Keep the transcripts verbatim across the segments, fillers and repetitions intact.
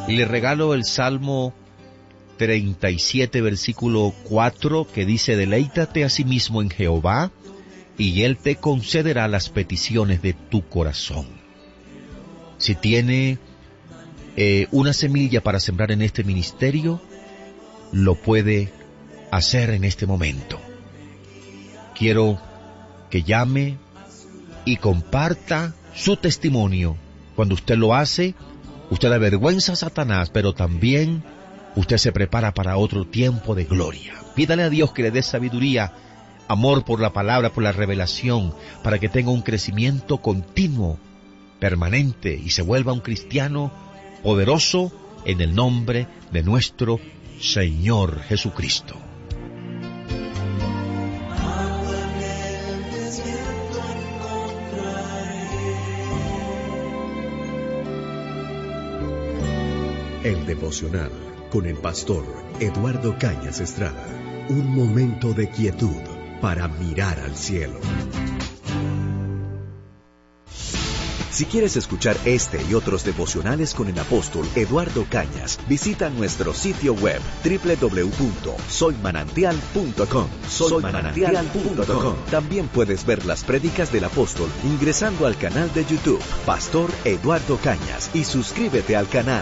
Y le regalo el Salmo treinta y siete, versículo cuatro, que dice: deleítate a sí mismo en Jehová, y Él te concederá las peticiones de tu corazón. Si tiene eh, una semilla para sembrar en este ministerio, lo puede hacer en este momento. Quiero que llame y comparta su testimonio. Cuando usted lo hace, usted avergüenza a Satanás, pero también usted se prepara para otro tiempo de gloria. Pídale a Dios que le dé sabiduría, amor por la palabra, por la revelación, para que tenga un crecimiento continuo, permanente, y se vuelva un cristiano poderoso en el nombre de nuestro Señor Jesucristo. El devocional con el pastor Eduardo Cañas Estrada. Un momento de quietud para mirar al cielo. Si quieres escuchar este y otros devocionales con el apóstol Eduardo Cañas, visita nuestro sitio web doble u doble u doble u punto soy manantial punto com. soy manantial punto com. También puedes ver las prédicas del apóstol ingresando al canal de YouTube Pastor Eduardo Cañas y suscríbete al canal.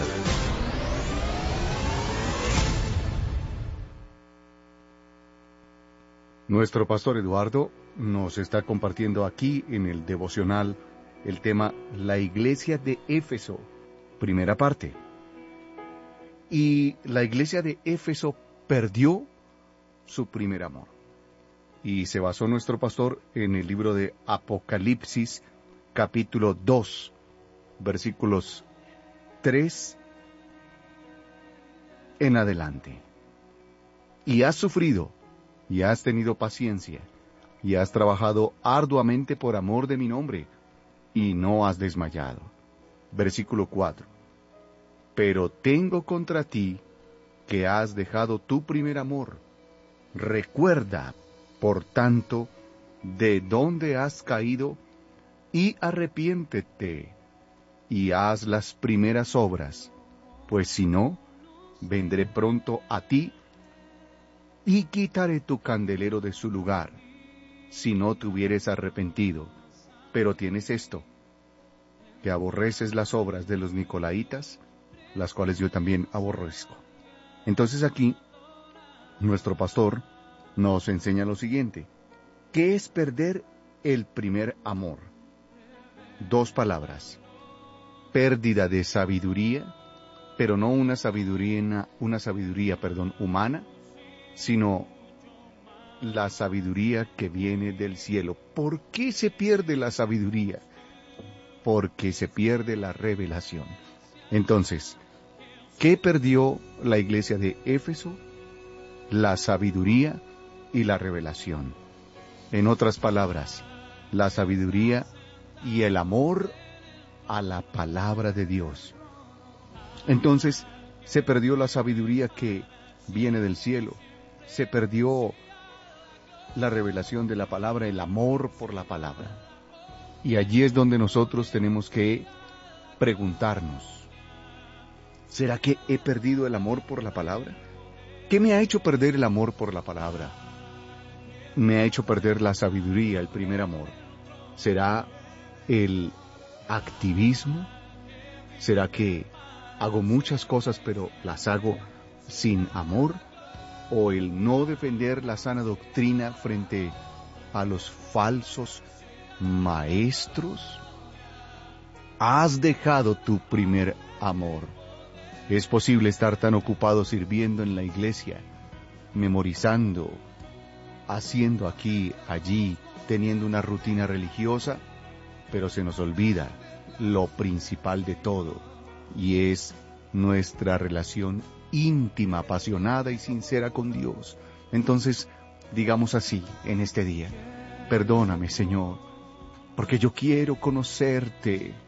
Nuestro pastor Eduardo nos está compartiendo aquí en el devocional el tema La Iglesia de Éfeso, primera parte. Y la Iglesia de Éfeso perdió su primer amor. Y se basó nuestro pastor en el libro de Apocalipsis, capítulo dos, versículos tres en adelante. Y has sufrido, y has tenido paciencia, y has trabajado arduamente por amor de mi nombre, y no has desmayado. Versículo cuatro. Pero tengo contra ti que has dejado tu primer amor. Recuerda, por tanto, de dónde has caído, y arrepiéntete, y haz las primeras obras, pues si no, vendré pronto a ti, y quitaré tu candelero de su lugar, si no te hubieres arrepentido. Pero tienes esto, que aborreces las obras de los nicolaitas, las cuales yo también aborrezco. Entonces aquí, nuestro pastor nos enseña lo siguiente. ¿Qué es perder el primer amor? Dos palabras. Pérdida de sabiduría, pero no una sabiduría, una sabiduría, perdón, humana, sino la sabiduría que viene del cielo. ¿Por qué se pierde la sabiduría? Porque se pierde la revelación. Entonces, ¿qué perdió la iglesia de Éfeso? La sabiduría y la revelación. En otras palabras, la sabiduría y el amor a la palabra de Dios. Entonces, se perdió la sabiduría que viene del cielo. Se perdió la revelación de la palabra, el amor por la palabra. Y allí es donde nosotros tenemos que preguntarnos, ¿será que he perdido el amor por la palabra? ¿Qué me ha hecho perder el amor por la palabra? Me ha hecho perder la sabiduría, el primer amor. ¿Será el activismo? ¿Será que hago muchas cosas pero las hago sin amor? ¿O el no defender la sana doctrina frente a los falsos maestros? Has dejado tu primer amor. Es posible estar tan ocupado sirviendo en la iglesia, memorizando, haciendo aquí, allí, teniendo una rutina religiosa, pero se nos olvida lo principal de todo, y es nuestra relación íntima, apasionada y sincera con Dios. Entonces, digamos así en este día, perdóname, Señor, porque yo quiero conocerte,